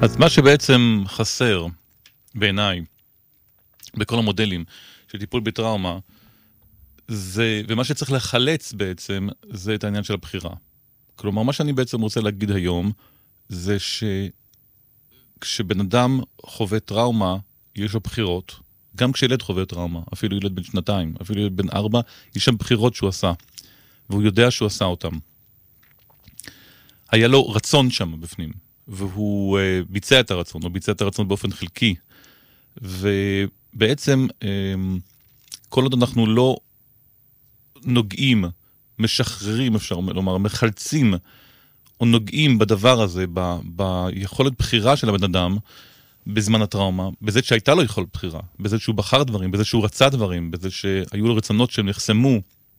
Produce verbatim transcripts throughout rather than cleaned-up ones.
אז מה שבעצם חסר בעיניי בכל המודלים של טיפול בטראומה, זה, ומה שצריך לחלץ בעצם, זה את העניין של הבחירה. כלומר, מה שאני בעצם רוצה להגיד היום, זה שכשבן אדם חווה טראומה, יש לו בחירות, גם כשילד חווה טראומה, אפילו ילד בן שנתיים, אפילו ילד בן ארבע, יש שם בחירות שהוא עשה, והוא יודע שהוא עשה אותם. היה לו רצון שם בפנים, והוא uh, ביצע את הרצון, הוא ביצע את הרצון באופן חלקי, ובעצם um, כל עוד אנחנו לא נוגעים, משחררים, אפשר לומר, מחלצים, או נוגעים בדבר הזה, ב, ביכולת בחירה של הבן אדם, בזמן הטראומה, בזה שהייתה לו יכולת בחירה, בזה שהוא בחר דברים, בזה שהוא רצה דברים, בזה שהיו לו רצונות שהם נחסמו,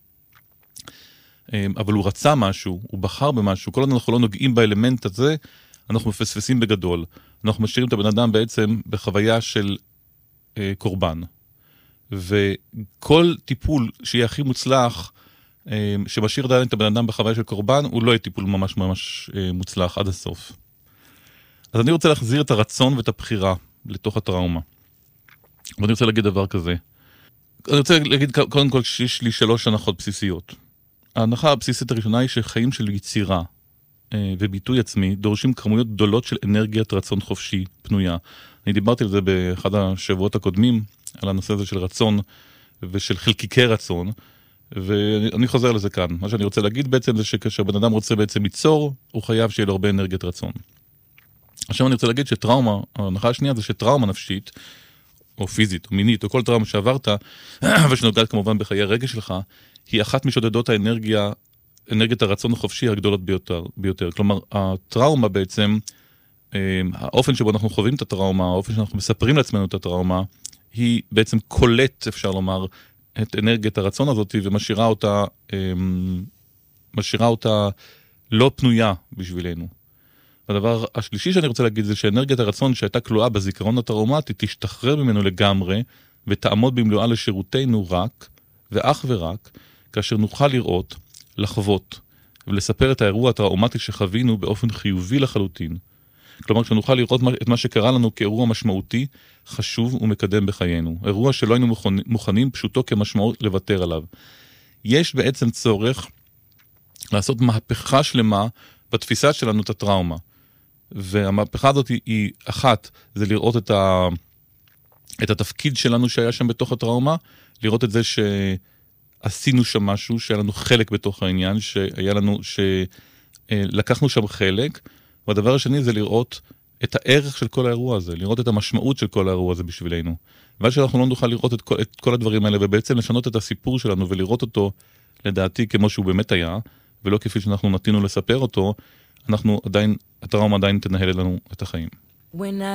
אבל הוא רצה משהו, הוא בחר במשהו, כל עוד אנחנו לא נוגעים באלמנט הזה, אנחנו מפספסים בגדול. אנחנו משאירים את הבן אדם בעצם בחוויה של אה, קורבן. וכל טיפול שיהיה הכי מוצלח, אה, שמשאיר עדיין את הבן אדם בחוויה של קורבן, הוא לא יהיה טיפול ממש ממש אה, מוצלח עד הסוף. אז אני רוצה להחזיר את הרצון ואת הבחירה לתוך הטראומה. ואני רוצה להגיד דבר כזה. אני רוצה להגיד קודם כל שיש לי שלוש הנחות בסיסיות. ההנחה הבסיסית הראשונה היא שחיים של יצירה אה, וביטוי עצמי דורשים כמויות גדולות של אנרגיית רצון חופשי פנויה. אני דיברתי על זה באחד השבועות הקודמים, על הנושא הזה של רצון ושל חלקיקי רצון, ואני חוזר לזה כאן. מה שאני רוצה להגיד בעצם זה שכאשר בן אדם רוצה בעצם ליצור, הוא חייב שיהיה לו הרבה אנרגיית רצון. עכשיו אני רוצה להגיד שטראומה, ההנחה השנייה זה שטראומה נפשית, או פיזית, או מינית, או כל טראומה שעברת, ושנוגעת כמובן בחיי הרגש שלך, היא אחת משודדות האנרגיה, אנרגיית הרצון החופשי הגדולות ביותר, ביותר. כלומר, הטראומה בעצם, האופן שבו אנחנו חווים את הטראומה, האופן שאנחנו מספרים לעצמנו את הטראומה, היא בעצם קולט, אפשר לומר, את אנרגיית הרצון הזאת, ומשאירה אותה, משאירה אותה לא פנויה בשבילנו. הדבר השלישי שאני רוצה להגיד זה שאנרגיית הרצון שהייתה כלואה בזיכרון הטראומטי תשתחרר ממנו לגמרי ותעמוד במלואה לשירותנו רק ואך ורק כאשר נוכל לראות, לחוות ולספר את האירוע הטראומטי שחווינו באופן חיובי לחלוטין. כלומר, כשנוכל לראות את מה שקרה לנו כאירוע משמעותי, חשוב ומקדם בחיינו. אירוע שלא היינו מוכנים פשוטו כמשמעות לוותר עליו. יש בעצם צורך לעשות מהפכה שלמה בתפיסה שלנו את הטראומה. והמהפכה הזאת היא, היא אחת, זה לראות את, ה, את התפקיד שלנו שהיה שם בתוך הטראומה, לראות את זה שעשינו שם משהו, שהיה לנו חלק בתוך העניין, שהיה לנו, שלקחנו שם חלק, והדבר השני זה לראות את הערך של כל האירוע הזה, לראות את המשמעות של כל האירוע הזה בשבילנו. ועד שאנחנו לא נוכל לראות את כל, את כל הדברים האלה, ובעצם לשנות את הסיפור שלנו, ולראות אותו, לדעתי, כמו שהוא באמת היה, ולא כפי שאנחנו נתינו לספר אותו, אנחנו עדיין, הטראומה עדיין תנהל לנו את החיים.